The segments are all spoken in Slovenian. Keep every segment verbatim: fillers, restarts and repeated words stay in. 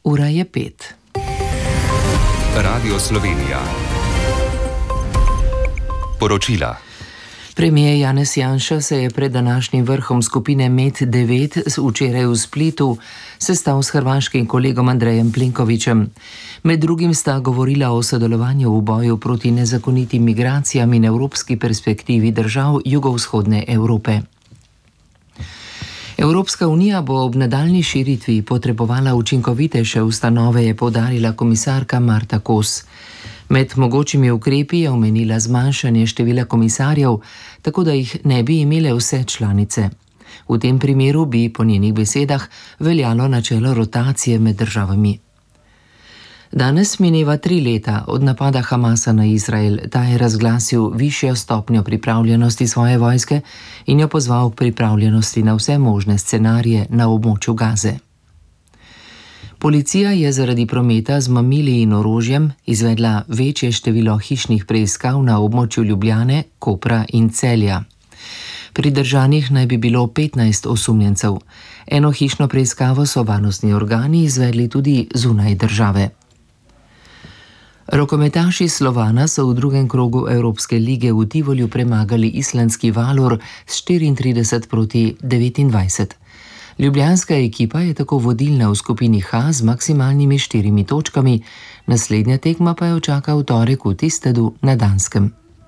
Ura je pet. Radio Slovenija. Poročila. Premijer Janez Janša se je pred današnjim vrhom skupine Med devet včeraj v Splitu sestal s hrvaškim kolegom Andrejem Plenkovićem. Med drugim sta govorila o sodelovanju v boju proti nezakonitim migracijam in evropski perspektivi držav jugovzhodne Evrope. Evropska unija bo ob nadaljnji širitvi potrebovala učinkovitejše ustanove, je poudarila komisarka Marta Kos. Med mogočimi ukrepi je omenila zmanjšanje števila komisarjev, tako da jih ne bi imele vse članice. V tem primeru bi po njenih besedah veljalo načelo rotacije med državami. Danes mineva tri leta od napada Hamasa na Izrael. Ta je razglasil višjo stopnjo pripravljenosti svoje vojske in jo pozval k pripravljenosti na vse možne scenarije na območju Gaze. Policija je zaradi prometa z mamili in orožjem izvedla večje število hišnih preiskav na območju Ljubljane, Kopra in Celja. Pridržanih naj bi bilo petnajst osumljencev. Eno hišno preiskavo so varnostni organi izvedli tudi zunaj države. Rokometaši Slovana so v drugem krogu Evropske lige v Tivolju premagali islandski Valur s štiriintrideset proti devetindvajset. Ljubljanska ekipa je tako vodilna v skupini H z maksimalnimi štirimi točkami, naslednja tekma pa jo čaka v torek v Tistedu na Danskem.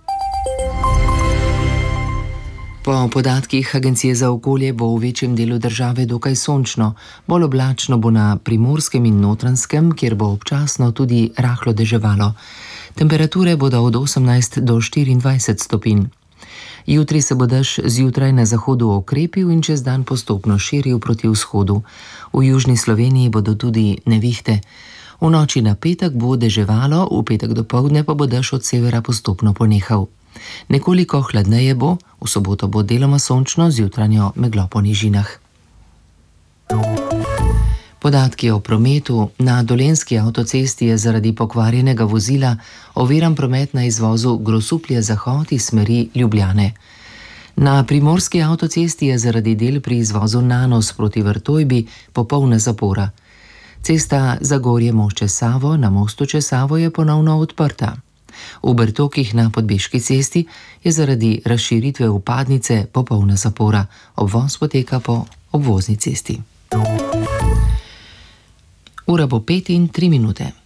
Po podatkih Agencije za okolje bo v večjem delu države dokaj sončno, bolj oblačno bo na Primorskem in Notranjskem, kjer bo občasno tudi rahlo deževalo. Temperature bodo od osemnajst do štiriindvajset stopinj. Jutri se bo dež zjutraj na zahodu okrepil in čez dan postopno širil proti vzhodu. V južni Sloveniji bodo tudi nevihte. V noči na petek bo deževalo, v petek dopoldne pa bo dež od severa postopno ponehal. Nekoliko hladneje bo, v soboto bo deloma sončno z jutranjo meglo po nižinah. Podatki o prometu. Na Dolenjski avtocesti je zaradi pokvarjenega vozila oviran promet na izvozu Grosuplje-Zahod iz smeri Ljubljane. Na Primorski avtocesti je zaradi del pri izvozu Nanos proti Vrtojbi popolna zapora. Cesta Zagorje-Mošče-Savo na mostu čez Savo je ponovno odprta. V Bertokih na Podbeški cesti je zaradi razširitve vpadnice popolna zapora. Obvoz poteka po obvozni cesti. Ura bo pet in tri minute.